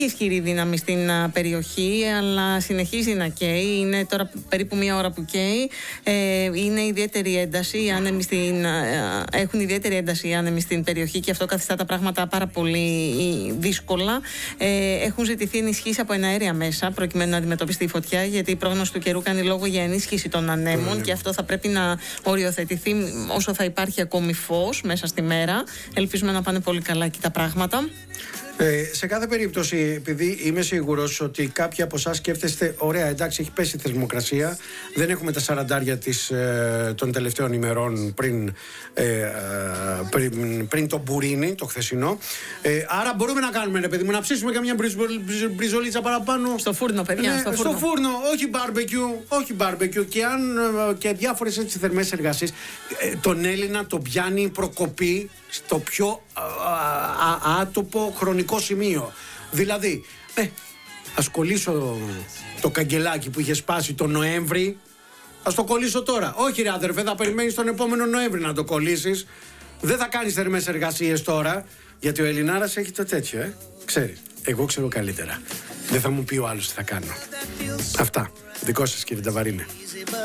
Ισχυρή δύναμη στην περιοχή, αλλά συνεχίζει να καίει. Είναι τώρα περίπου μία ώρα που καίει. Είναι ιδιαίτερη ένταση. Έχουν ιδιαίτερη ένταση οι άνεμοι στην περιοχή και αυτό καθιστά τα πράγματα πάρα πολύ δύσκολα. Έχουν ζητηθεί ενισχύσεις από εναέρια μέσα προκειμένου να αντιμετωπιστεί η φωτιά, γιατί η πρόγνωση του καιρού κάνει λόγο για ενίσχυση των ανέμων και αυτό θα πρέπει να οριοθετηθεί όσο θα υπάρχει ακόμη φως μέσα στη μέρα. Ελπίζουμε να πάνε πολύ καλά εκεί τα πράγματα. Σε κάθε περίπτωση, επειδή είμαι σίγουρος ότι κάποιοι από εσάς σκέφτεστε, ωραία, εντάξει, έχει πέσει η θερμοκρασία, δεν έχουμε τα σαραντάρια των τελευταίων ημερών πριν το μπουρίνι, το χθεσινό. Άρα μπορούμε να κάνουμε, ρε παιδί μου, να ψήσουμε καμιά μπριζολίτσα παραπάνω. Στο φούρνο, παιδιά. Ναι, στο φούρνο, όχι barbecue. Και διάφορες έτσι θερμές εργασίες. Τον Έλληνα τον πιάνει προκοπή στο πιο άτοπο χρονικό σημείο. Δηλαδή, ας κολλήσω το καγκελάκι που είχε σπάσει τον Νοέμβρη, ας το κολλήσω τώρα. Όχι, ρε αδερφέ, θα περιμένεις τον επόμενο Νοέμβρη να το κολλήσεις. Δεν θα κάνεις θερμές εργασίες τώρα, γιατί ο Ελληνάρας έχει το τέτοιο, ξέρει. Εγώ ξέρω καλύτερα. Δεν θα μου πει ο άλλος τι θα κάνω. Αυτά. Δικό σας, κύριε Ταβαρίνε.